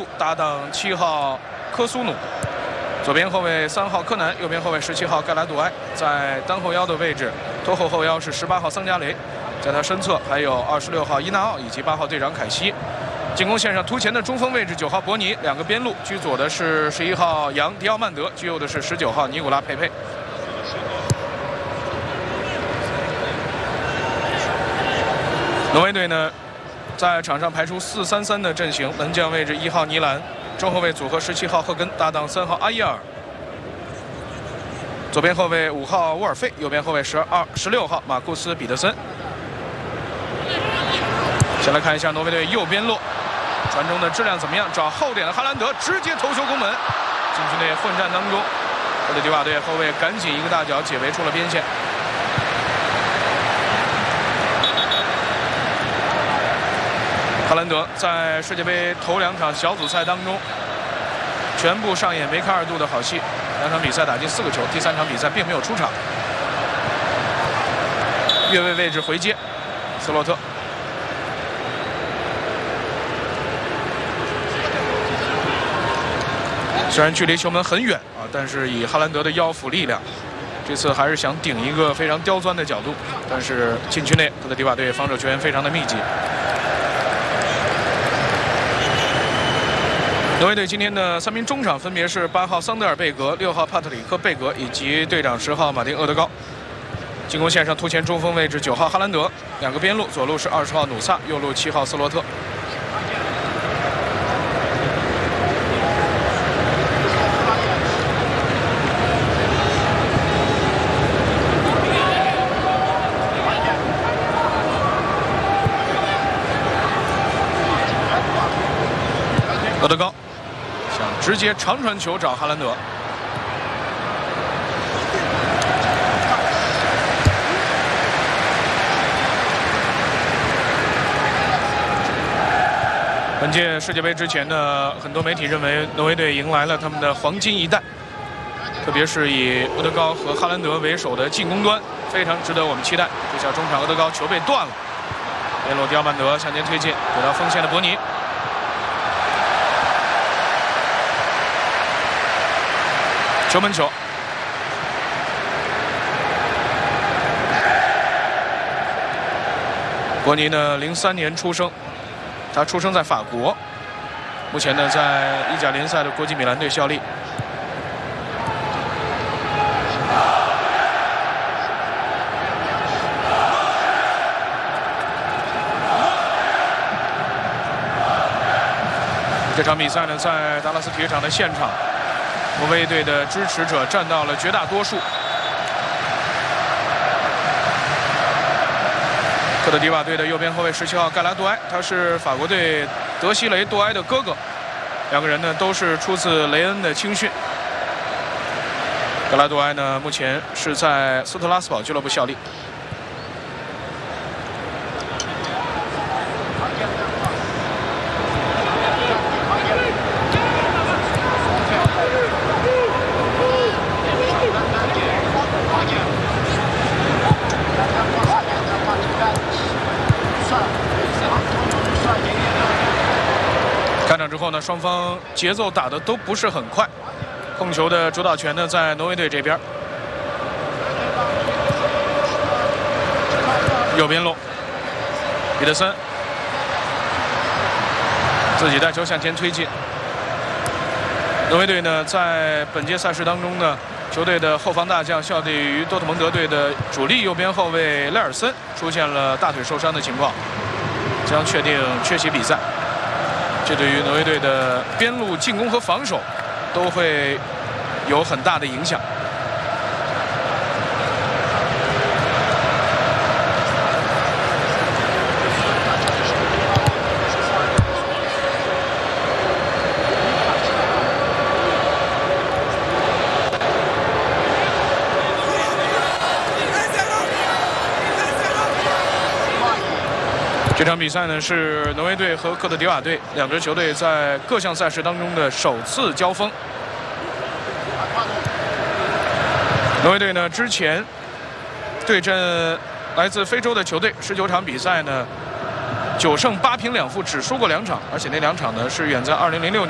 杜搭档7号科苏努，左边后卫3号柯南，右边后卫17号盖拉杜埃，在单后腰的位置，拖后后腰是18号桑加雷，在他身侧还有26号伊纳奥以及8号队长凯西。进攻线上突前的中锋位置9号博尼，两个边路居左的是11号杨迪奥曼德，居右的是19号尼古拉佩佩。挪威队呢，在场上排出4-3-3的阵型，门将位置1号尼兰，中后卫组合17号赫根搭档3号阿伊尔，左边后卫5号沃尔费，右边后卫16号马库斯彼得森。先来看一下挪威队右边路传中的质量怎么样？找后点的哈兰德直接头球攻门，禁区内混战当中，科特迪瓦队后卫赶紧一个大脚解围出了边线。哈兰德在世界杯头2场小组赛当中，全部上演梅开2度的好戏，2场比赛打进4个球，第3场比赛并没有出场。越位位置回接，斯洛特。虽然距离球门很远啊，但是以哈兰德的腰腹力量，这次还是想顶一个非常刁钻的角度，但是禁区内科特迪瓦队防守球员非常的密集。挪威队今天的3名中场分别是8号桑德尔贝格、6号帕特里克贝格以及队长10号马丁厄德高。进攻线上突前中锋位置9号哈兰德，两个边路，左路是20号努萨，右路7号斯洛特。厄德高想直接长传球找哈兰德，本届世界杯之前呢，很多媒体认为挪威队迎来了他们的黄金一代，特别是以厄德高和哈兰德为首的进攻端非常值得我们期待。这下中场厄德高球被断了，边路迪奥曼德向前推进，给到锋线的博尼。球门球，博尼呢，03年出生，他出生在法国，目前呢在意甲联赛的国际米兰队效力。这场比赛呢，在达拉斯体育场的现场。挪威队的支持者占到了绝大多数。科特迪瓦队的右边后卫17号盖拉杜埃，他是法国队德西雷杜埃的哥哥，两个人呢都是出自雷恩的青训。盖拉杜埃呢目前是在斯特拉斯堡俱乐部效力。开场之后呢，双方节奏打得都不是很快，控球的主导权呢在挪威队这边。右边路，彼得森自己带球向前推进。挪威队呢在本届赛事当中呢，球队的后防大将效力于多特蒙德队的主力右边后卫莱尔森出现了大腿受伤的情况，将确定缺席比赛。这对于挪威队的边路进攻和防守都会有很大的影响。这场比赛呢是挪威队和科特迪瓦队两支球队在各项赛事当中的首次交锋。挪威队呢之前对阵来自非洲的球队19场比赛呢9胜8平2负，只输过2场，而且那2场呢是远在2006年。